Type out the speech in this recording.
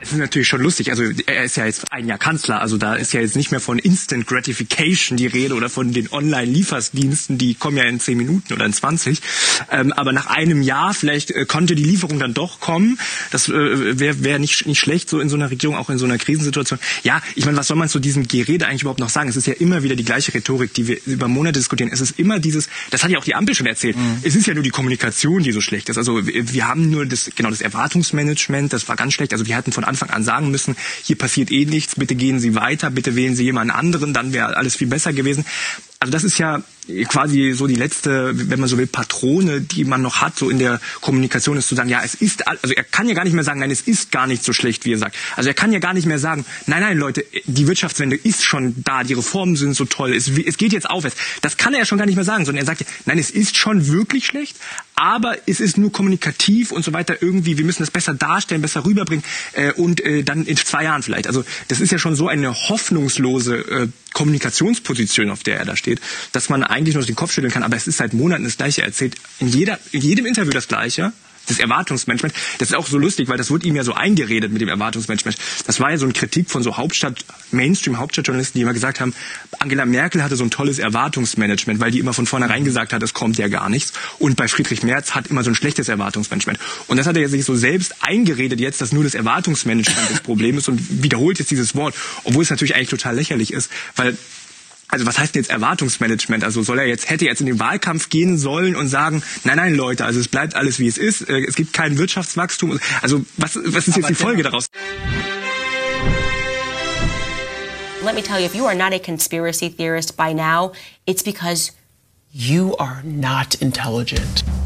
Es ist natürlich schon lustig, also er ist ja jetzt ein Jahr Kanzler, also da ist ja jetzt nicht mehr von Instant Gratification die Rede oder von den Online-Lieferdiensten, die kommen ja in 10 Minuten oder in 20. Aber nach einem Jahr vielleicht konnte die Lieferung dann doch kommen. Das wäre nicht schlecht, so in so einer Regierung, auch in so einer Krisensituation. Ja, ich meine, was soll man zu diesem Gerede eigentlich überhaupt noch sagen? Es ist ja immer wieder die gleiche Rhetorik, die wir über Monate diskutieren. Es ist immer dieses, das hat ja auch die Ampel schon erzählt, es ist ja nur die Kommunikation, die so schlecht ist. Also wir haben nur das Erwartungsmanagement, das war ganz schlecht. Also wir hatten von Anfang an sagen müssen, hier passiert eh nichts, bitte gehen Sie weiter, bitte wählen Sie jemanden anderen, dann wäre alles viel besser gewesen. Also das ist ja quasi so die letzte, wenn man so will, Patrone, die man noch hat, so in der Kommunikation, ist zu sagen, ja, es ist, also er kann ja gar nicht mehr sagen, nein, es ist gar nicht so schlecht, wie er sagt. Also er kann ja gar nicht mehr sagen, nein, Leute, die Wirtschaftswende ist schon da, die Reformen sind so toll, es geht jetzt aufwärts. Das kann er ja schon gar nicht mehr sagen, sondern er sagt, nein, es ist schon wirklich schlecht, aber es ist nur kommunikativ und so weiter irgendwie, wir müssen das besser darstellen, besser rüberbringen und dann in 2 Jahren vielleicht. Also das ist ja schon so eine hoffnungslose Kommunikationsposition, auf der er da steht, dass man eigentlich nur den Kopf schütteln kann, aber es ist seit Monaten das Gleiche. Er erzählt in jedem Interview das Gleiche. Das Erwartungsmanagement, das ist auch so lustig, weil das wurde ihm ja so eingeredet mit dem Erwartungsmanagement. Das war ja so eine Kritik von so Mainstream-Hauptstadtjournalisten, die immer gesagt haben, Angela Merkel hatte so ein tolles Erwartungsmanagement, weil die immer von vornherein gesagt hat, es kommt ja gar nichts. Und bei Friedrich Merz hat immer so ein schlechtes Erwartungsmanagement. Und das hat er sich so selbst eingeredet jetzt, dass nur das Erwartungsmanagement das Problem ist und wiederholt jetzt dieses Wort, obwohl es natürlich eigentlich total lächerlich ist, weil also was heißt denn jetzt Erwartungsmanagement? Also hätte er jetzt in den Wahlkampf gehen sollen und sagen, nein, Leute, also es bleibt alles wie es ist, es gibt kein Wirtschaftswachstum. Also was ist jetzt die Folge daraus? Let me tell you, if you are not a conspiracy theorist by now, it's because you are not intelligent.